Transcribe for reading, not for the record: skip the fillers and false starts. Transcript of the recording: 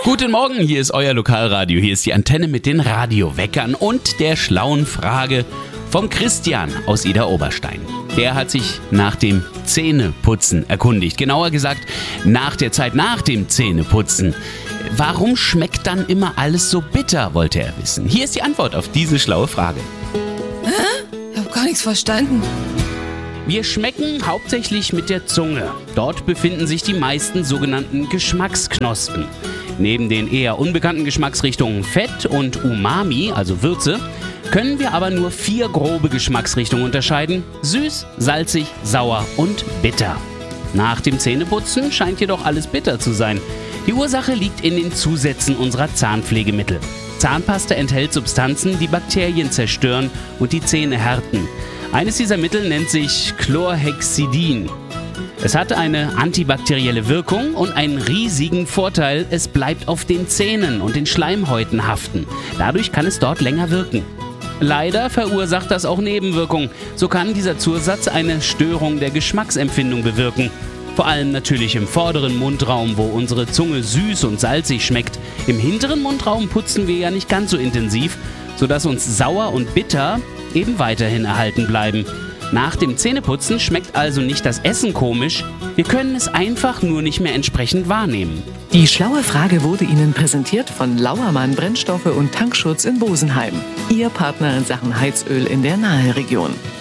Guten Morgen, hier ist euer Lokalradio. Hier ist die Antenne mit den Radioweckern und der schlauen Frage vom Christian aus Idar-Oberstein. Der hat sich nach dem Zähneputzen erkundigt. Genauer gesagt, nach der Zeit nach dem Zähneputzen. Warum schmeckt dann immer alles so bitter, wollte er wissen. Hier ist die Antwort auf diese schlaue Frage. Hä? Ich hab gar nichts verstanden. Wir schmecken hauptsächlich mit der Zunge. Dort befinden sich die meisten sogenannten Geschmacksknospen. Neben den eher unbekannten Geschmacksrichtungen Fett und Umami, also Würze, können wir aber nur 4 grobe Geschmacksrichtungen unterscheiden: süß, salzig, sauer und bitter. Nach dem Zähneputzen scheint jedoch alles bitter zu sein. Die Ursache liegt in den Zusätzen unserer Zahnpflegemittel. Zahnpasta enthält Substanzen, die Bakterien zerstören und die Zähne härten. Eines dieser Mittel nennt sich Chlorhexidin. Es hat eine antibakterielle Wirkung und einen riesigen Vorteil: es bleibt auf den Zähnen und den Schleimhäuten haften. Dadurch kann es dort länger wirken. Leider verursacht das auch Nebenwirkungen. So kann dieser Zusatz eine Störung der Geschmacksempfindung bewirken. Vor allem natürlich im vorderen Mundraum, wo unsere Zunge süß und salzig schmeckt. Im hinteren Mundraum putzen wir ja nicht ganz so intensiv, sodass uns sauer und bitter eben weiterhin erhalten bleiben. Nach dem Zähneputzen schmeckt also nicht das Essen komisch, wir können es einfach nur nicht mehr entsprechend wahrnehmen. Die schlaue Frage wurde Ihnen präsentiert von Lauermann Brennstoffe und Tankschutz in Bosenheim. Ihr Partner in Sachen Heizöl in der Naheregion.